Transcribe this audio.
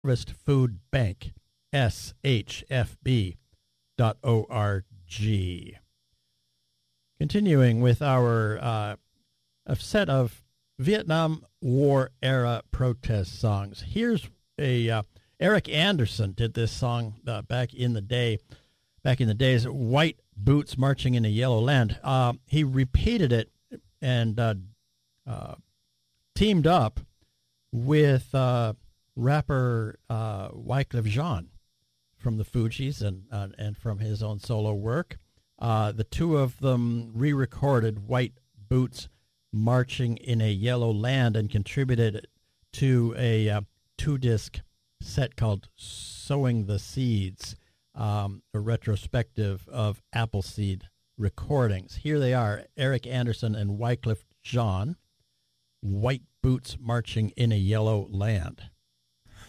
Harvest Food Bank, shfb.org. Continuing with our a set of Vietnam War era protest songs. Here's a Eric Anderson did this song back in the days, White Boots Marching in a Yellow Land. He repeated it and teamed up with rapper Wyclef Jean from the Fugees and from his own solo work. The two of them re-recorded White Boots Marching in a Yellow Land and contributed to a 2-disc set called Sowing the Seeds, a retrospective of Appleseed recordings. Here they are, Eric Anderson and Wyclef Jean, White Boots Marching in a Yellow Land.